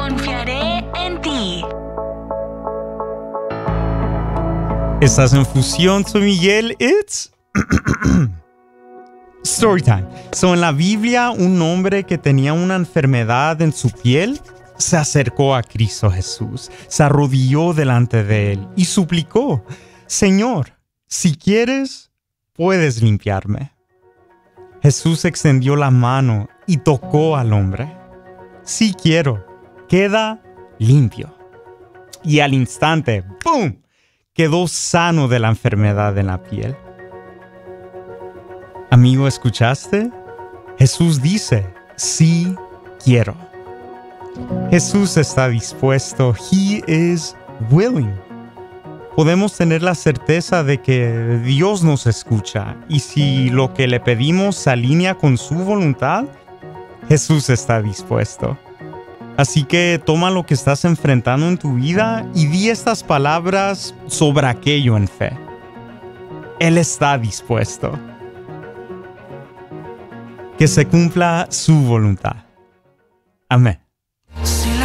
Confiaré en ti. Estás en Fusión, soy Miguel. It's Storytime. En la Biblia, un hombre que tenía una enfermedad en su piel se acercó a Cristo Jesús, se arrodilló delante de él y suplicó: Señor, si quieres, puedes limpiarme. Jesús extendió la mano y tocó al hombre. Sí quiero, queda limpio. Y al instante, ¡pum!, quedó sano de la enfermedad en la piel. Amigo, ¿escuchaste? Jesús dice: sí quiero. Jesús está dispuesto. He is willing. Podemos tener la certeza de que Dios nos escucha, y si lo que le pedimos se alinea con su voluntad, Jesús está dispuesto. Así que toma lo que estás enfrentando en tu vida y di estas palabras sobre aquello en fe. Él está dispuesto. Que se cumpla su voluntad. Amén.